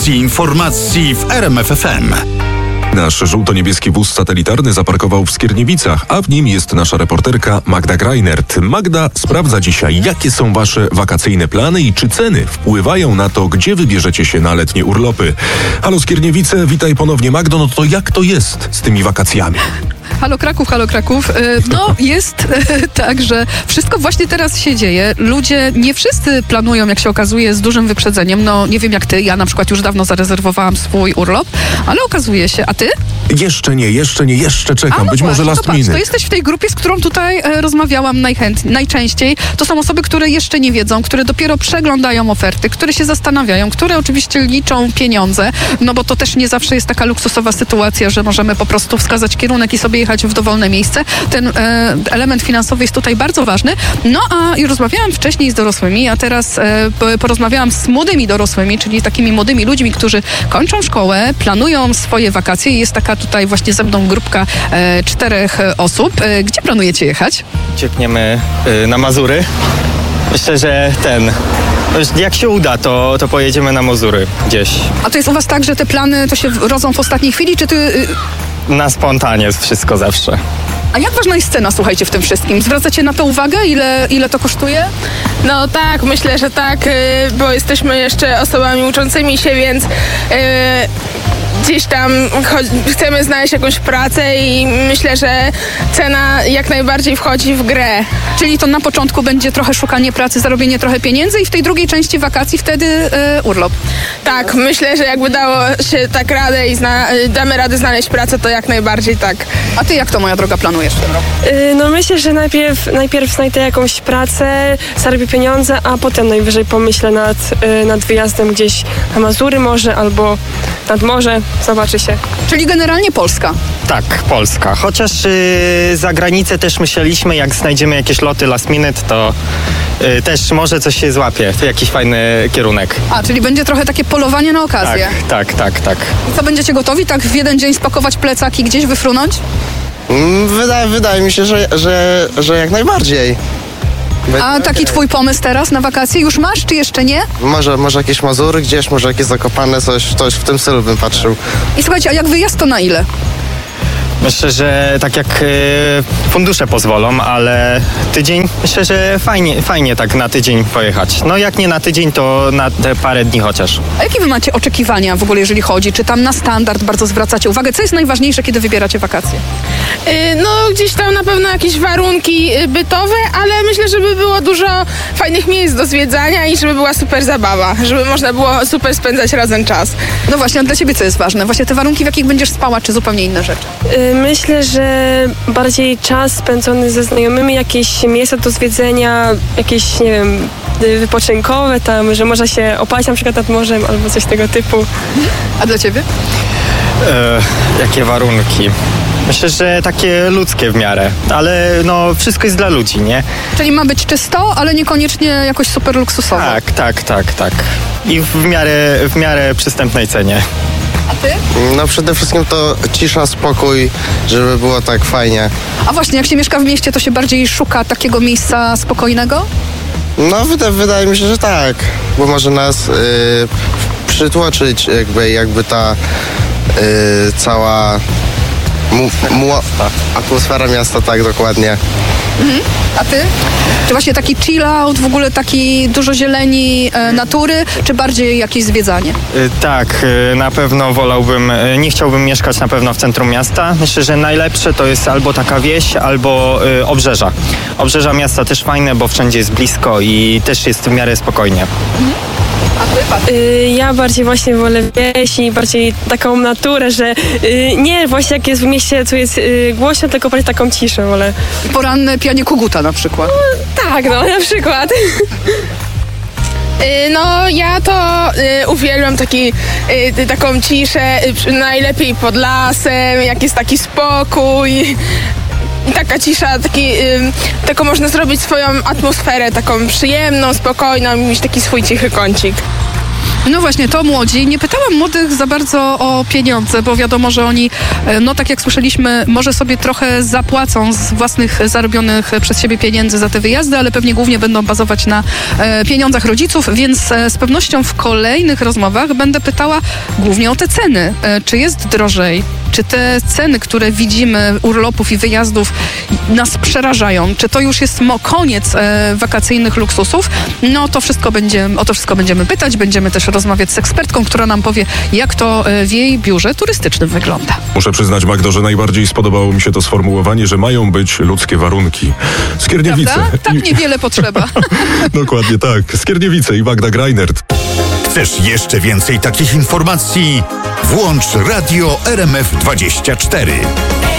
stacji informacji w RMF FM. Nasz żółto-niebieski wóz satelitarny zaparkował w Skierniewicach, a w nim jest nasza reporterka Magda Greinert. Magda sprawdza dzisiaj, jakie są wasze wakacyjne plany i czy ceny wpływają na to, gdzie wybierzecie się na letnie urlopy. Halo Skierniewice, witaj ponownie Magdo, no to jak to jest z tymi wakacjami? Halo Kraków. No jest tak, że wszystko właśnie teraz się dzieje. Ludzie nie wszyscy planują, jak się okazuje, z dużym wyprzedzeniem. No nie wiem jak ty, ja na przykład już dawno zarezerwowałam swój urlop, ale okazuje się, a ty? Jeszcze czekam, być może last minute. To jesteś w tej grupie, z którą tutaj rozmawiałam najczęściej. To są osoby, które jeszcze nie wiedzą, które dopiero przeglądają oferty, które się zastanawiają, które oczywiście liczą pieniądze, no bo to też nie zawsze jest taka luksusowa sytuacja, że możemy po prostu wskazać kierunek i sobie jechać w dowolne miejsce. Ten element finansowy jest tutaj bardzo ważny. No a rozmawiałam wcześniej z dorosłymi, a teraz porozmawiałam z młodymi dorosłymi, czyli takimi młodymi ludźmi, którzy kończą szkołę, planują swoje wakacje i jest taka tutaj właśnie ze mną grupka 4 osób. Gdzie planujecie jechać? Ciekniemy na Mazury. Myślę, że jak się uda, to pojedziemy na Mazury gdzieś. A to jest u was tak, że te plany to się rodzą w ostatniej chwili, czy ty... Na spontanie jest wszystko zawsze. A jak ważna jest cena, słuchajcie, w tym wszystkim? Zwracacie na to uwagę? Ile to kosztuje? No tak, myślę, że tak, bo jesteśmy jeszcze osobami uczącymi się, więc gdzieś tam chcemy znaleźć jakąś pracę i myślę, że cena jak najbardziej wchodzi w grę. Czyli to na początku będzie trochę szukanie pracy, zarobienie trochę pieniędzy i w tej drugiej części wakacji wtedy urlop. Tak, myślę, że jakby dało się tak radę i damy radę znaleźć pracę, to jak najbardziej tak. A ty jak to, moja droga, planujesz w tym roku? No myślę, że najpierw znajdę jakąś pracę, zarobię pieniądze, a potem najwyżej pomyślę nad wyjazdem gdzieś na Mazury może albo nad morze. Zobaczy się. Czyli generalnie Polska. Tak, Polska. Chociaż za granicę też myśleliśmy, jak znajdziemy jakieś loty last minute, to też może coś się złapie. To jakiś fajny kierunek. A, czyli będzie trochę takie polowanie na okazję. Tak. I co, będziecie gotowi tak w jeden dzień spakować plecak i gdzieś wyfrunąć? Wydaje mi się, że jak najbardziej. A taki twój pomysł teraz na wakacje już masz, czy jeszcze nie? Może jakieś Mazury gdzieś, może jakieś Zakopane, coś w tym stylu bym patrzył. I słuchajcie, a jak wyjazd to na ile? Myślę, że tak jak fundusze pozwolą, ale tydzień, myślę, że fajnie tak na tydzień pojechać. No jak nie na tydzień, to na te parę dni chociaż. A jakie wy macie oczekiwania w ogóle, jeżeli chodzi? Czy tam na standard bardzo zwracacie uwagę? Co jest najważniejsze, kiedy wybieracie wakacje? No gdzieś tam na pewno jakieś warunki bytowe, ale myślę, żeby było dużo fajnych miejsc do zwiedzania i żeby była super zabawa, żeby można było super spędzać razem czas. No właśnie, a dla ciebie co jest ważne? Właśnie te warunki, w jakich będziesz spała, czy zupełnie inne rzeczy? Myślę, że bardziej czas spędzony ze znajomymi, jakieś miejsca do zwiedzenia, jakieś, nie wiem, wypoczynkowe tam, że można się opalić na przykład nad morzem albo coś tego typu. A dla ciebie? Jakie warunki? Myślę, że takie ludzkie w miarę, ale no wszystko jest dla ludzi, nie? Czyli ma być czysto, ale niekoniecznie jakoś super luksusowo. Tak. I w miarę przystępnej cenie. A ty? No przede wszystkim to cisza, spokój, żeby było tak fajnie. A właśnie, jak się mieszka w mieście, to się bardziej szuka takiego miejsca spokojnego? No wydaje mi się, że tak, bo może nas przytłoczyć jakby ta cała atmosfera miasta, tak dokładnie. A ty? Czy właśnie taki chill out, w ogóle taki dużo zieleni, natury, czy bardziej jakieś zwiedzanie? Tak, na pewno nie chciałbym mieszkać na pewno w centrum miasta. Myślę, że najlepsze to jest albo taka wieś, albo obrzeża. Obrzeża miasta też fajne, bo wszędzie jest blisko i też jest w miarę spokojnie. Ja bardziej właśnie wolę wieś i bardziej taką naturę, że nie właśnie jak jest w mieście, co jest głośno, tylko bardziej taką ciszę wolę. Poranne pianie koguta na przykład. Tak, no na przykład. No ja to uwielbiam taką ciszę, najlepiej pod lasem, jak jest taki spokój. I taka cisza, taką można zrobić swoją atmosferę, taką przyjemną, spokojną i mieć taki swój cichy kącik. No właśnie, to młodzi. Nie pytałam młodych za bardzo o pieniądze, bo wiadomo, że oni, no tak jak słyszeliśmy, może sobie trochę zapłacą z własnych zarobionych przez siebie pieniędzy za te wyjazdy, ale pewnie głównie będą bazować na pieniądzach rodziców, więc z pewnością w kolejnych rozmowach będę pytała głównie o te ceny. Czy jest drożej? Czy te ceny, które widzimy urlopów i wyjazdów nas przerażają? Czy to już jest koniec wakacyjnych luksusów? No to o to wszystko będziemy pytać. Będziemy też rozmawiać z ekspertką, która nam powie, jak to w jej biurze turystycznym wygląda. Muszę przyznać, Magdo, że najbardziej spodobało mi się to sformułowanie, że mają być ludzkie warunki. Skierniewice. Prawda? Tak niewiele potrzeba. Dokładnie tak. Skierniewice i Magda Greinert. Chcesz jeszcze więcej takich informacji? Włącz Radio RMF 24.